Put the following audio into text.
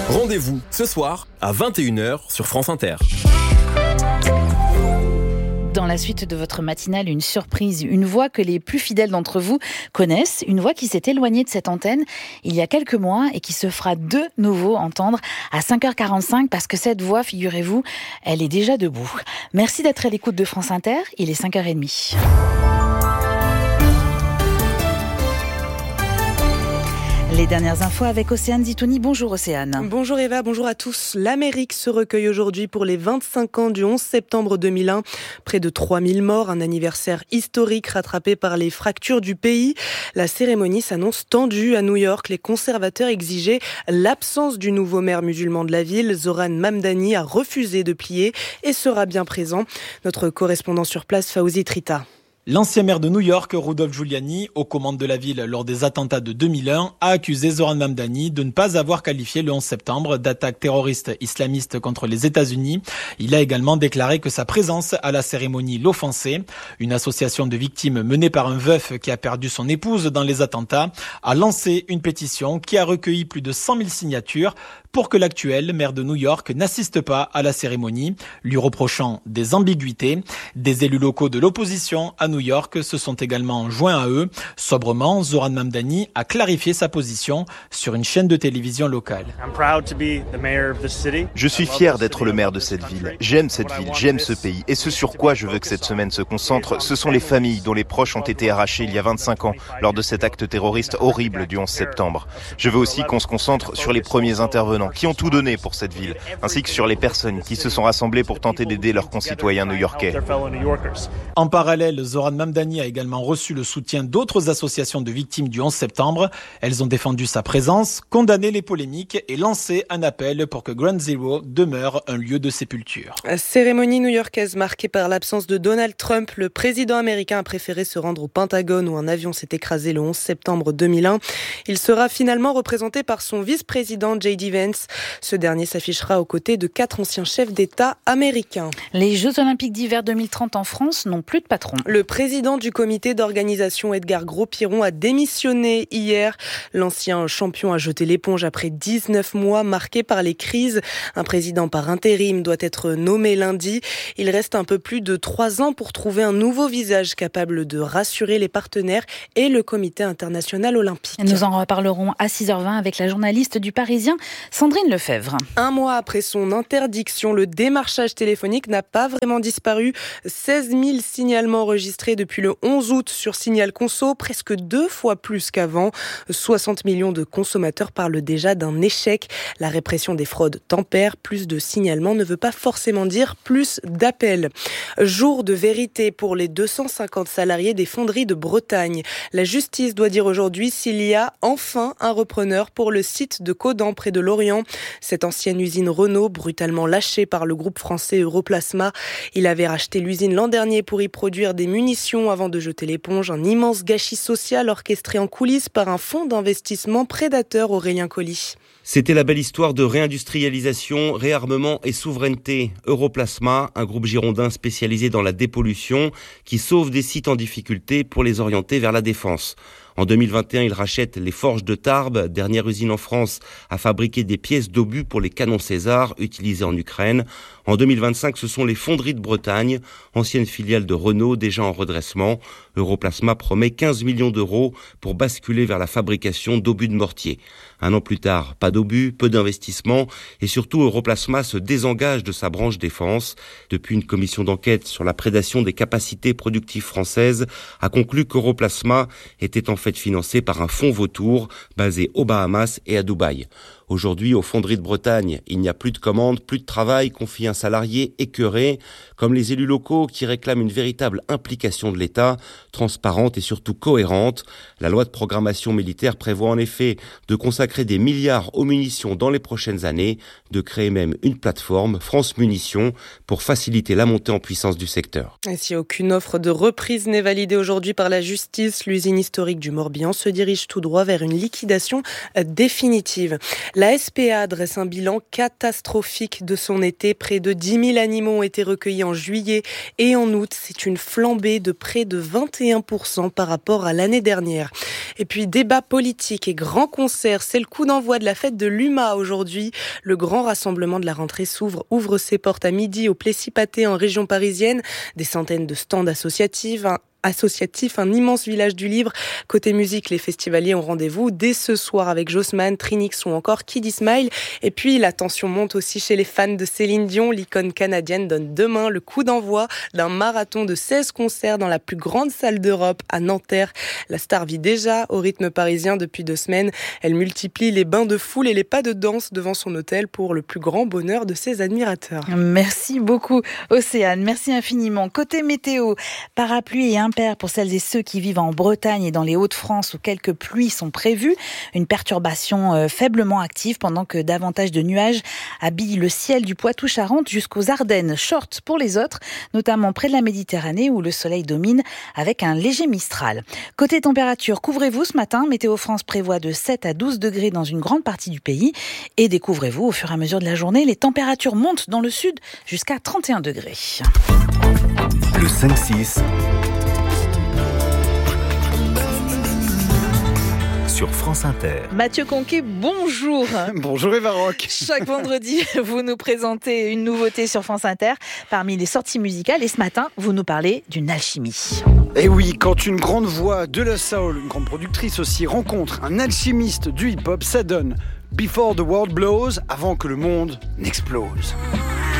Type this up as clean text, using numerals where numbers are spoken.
Rendez-vous ce soir à 21h sur France Inter. Dans la suite de votre matinale, une surprise, une voix que les plus fidèles d'entre vous connaissent, une voix qui s'est éloignée de cette antenne il y a quelques mois et qui se fera de nouveau entendre à 5h45 parce que cette voix, figurez-vous, elle est déjà debout. Merci d'être à l'écoute de France Inter, il est 5h30. Les dernières infos avec Océane Zitouni. Bonjour Océane. Bonjour Eva, bonjour à tous. L'Amérique se recueille aujourd'hui pour les 25 ans du 11 septembre 2001. Près de 3000 morts, un anniversaire historique rattrapé par les fractures du pays. La cérémonie s'annonce tendue à New York. Les conservateurs exigeaient l'absence du nouveau maire musulman de la ville. Zoran Mamdani a refusé de plier et sera bien présent. Notre correspondant sur place, Fawzi Trita. L'ancien maire de New York, Rudolph Giuliani, aux commandes de la ville lors des attentats de 2001, a accusé Zoran Mamdani de ne pas avoir qualifié le 11 septembre d'attaque terroriste islamiste contre les États-Unis. Il a également déclaré que sa présence à la cérémonie l'offensait. Une association de victimes menée par un veuf qui a perdu son épouse dans les attentats a lancé une pétition qui a recueilli plus de 100 000 signatures pour que l'actuel maire de New York n'assiste pas à la cérémonie, lui reprochant des ambiguïtés. Des élus locaux de l'opposition à New York se sont également joints à eux. Sobrement, Zoran Mamdani a clarifié sa position sur une chaîne de télévision locale. Je suis fier d'être le maire de cette ville. J'aime cette ville, j'aime ce pays. Et ce sur quoi je veux que cette semaine se concentre, ce sont les familles dont les proches ont été arrachés il y a 25 ans lors de cet acte terroriste horrible du 11 septembre. Je veux aussi qu'on se concentre sur les premiers intervenants qui ont tout donné pour cette ville, ainsi que sur les personnes qui se sont rassemblées pour tenter d'aider leurs concitoyens new-yorkais. En parallèle, Zoran Mamdani a également reçu le soutien d'autres associations de victimes du 11 septembre. Elles ont défendu sa présence, condamné les polémiques et lancé un appel pour que Ground Zero demeure un lieu de sépulture. Cérémonie new-yorkaise marquée par l'absence de Donald Trump. Le président américain a préféré se rendre au Pentagone où un avion s'est écrasé le 11 septembre 2001. Il sera finalement représenté par son vice-président J.D. Vance. Ce dernier s'affichera aux côtés de 4 anciens chefs d'État américains. Les Jeux Olympiques d'hiver 2030 en France n'ont plus de patron. Le président du comité d'organisation, Edgar Gros-Piron, a démissionné hier. L'ancien champion a jeté l'éponge après 19 mois marqués par les crises. Un président par intérim doit être nommé lundi. Il reste un peu plus de 3 ans pour trouver un nouveau visage capable de rassurer les partenaires et le comité international olympique. Nous en reparlerons à 6h20 avec la journaliste du Parisien, Sandrine Lefebvre. Un mois après son interdiction, le démarchage téléphonique n'a pas vraiment disparu. 16 000 signalements enregistrés depuis le 11 août sur Signal Conso, presque 2 fois plus qu'avant. 60 millions de consommateurs parlent déjà d'un échec. La répression des fraudes tempère. Plus de signalements ne veut pas forcément dire plus d'appels. Jour de vérité pour les 250 salariés des fonderies de Bretagne. La justice doit dire aujourd'hui s'il y a enfin un repreneur pour le site de Caudan près de Lorient. Cette ancienne usine Renault, brutalement lâchée par le groupe français Europlasma. Il avait racheté l'usine l'an dernier pour y produire des munitions avant de jeter l'éponge. Un immense gâchis social orchestré en coulisses par un fonds d'investissement prédateur, Aurélien Colli. C'était la belle histoire de réindustrialisation, réarmement et souveraineté. Europlasma, un groupe girondin spécialisé dans la dépollution, qui sauve des sites en difficulté pour les orienter vers la défense. En 2021, il rachète les Forges de Tarbes, dernière usine en France à fabriquer des pièces d'obus pour les canons César utilisés en Ukraine. En 2025, ce sont les Fonderies de Bretagne, ancienne filiale de Renault déjà en redressement. Europlasma promet 15 millions d'euros pour basculer vers la fabrication d'obus de mortier. Un an plus tard, pas d'obus, peu d'investissement et surtout Europlasma se désengage de sa branche défense. Depuis, une commission d'enquête sur la prédation des capacités productives françaises a conclu qu'Europlasma était en fait financé par un fonds vautour basé aux Bahamas et à Dubaï. Aujourd'hui, aux Fonderies de Bretagne, il n'y a plus de commandes, plus de travail, confie un salarié écœuré, comme les élus locaux qui réclament une véritable implication de l'État, transparente et surtout cohérente. La loi de programmation militaire prévoit en effet de consacrer des milliards aux munitions dans les prochaines années, de créer même une plateforme, France Munitions, pour faciliter la montée en puissance du secteur. Et si aucune offre de reprise n'est validée aujourd'hui par la justice, l'usine historique du Morbihan se dirige tout droit vers une liquidation définitive. La SPA dresse un bilan catastrophique de son été. Près de 10 000 animaux ont été recueillis en juillet et en août. C'est une flambée de près de 21 21% par rapport à l'année dernière. Et puis débat politique et grand concert, c'est le coup d'envoi de la fête de l'UMA aujourd'hui. Le grand rassemblement de la rentrée ouvre ses portes à midi au Plessis-Pathé en région parisienne. Des centaines de stands associatifs, un immense village du livre. Côté musique, les festivaliers ont rendez-vous dès ce soir avec Jossman, Trinix ou encore Kid Smile. Et puis la tension monte aussi chez les fans de Céline Dion. L'icône canadienne donne demain le coup d'envoi d'un marathon de 16 concerts dans la plus grande salle d'Europe à Nanterre. La star vit déjà au rythme parisien depuis 2 semaines. Elle multiplie les bains de foule et les pas de danse devant son hôtel pour le plus grand bonheur de ses admirateurs. Merci beaucoup Océane, merci infiniment. Côté météo, parapluie et impair pour celles et ceux qui vivent en Bretagne et dans les Hauts-de-France où quelques pluies sont prévues. Une perturbation faiblement active pendant que davantage de nuages habillent le ciel du Poitou-Charentes jusqu'aux Ardennes. Short pour les autres, notamment près de la Méditerranée où le soleil domine avec un léger mistral. Côté température, couvrez-vous ce matin. Météo France prévoit de 7 à 12 degrés dans une grande partie du pays. Et découvrez-vous au fur et à mesure de la journée, les températures montent dans le sud jusqu'à 31 degrés. Le 5-6 sur France Inter. Mathieu Conquet, bonjour. Bonjour Eva Rock. Chaque vendredi, vous nous présentez une nouveauté sur France Inter parmi les sorties musicales. Et ce matin, vous nous parlez d'une alchimie. Et oui, quand une grande voix de la soul, une grande productrice aussi, rencontre un alchimiste du hip-hop, ça donne Before the World Blows, avant que le monde n'explose.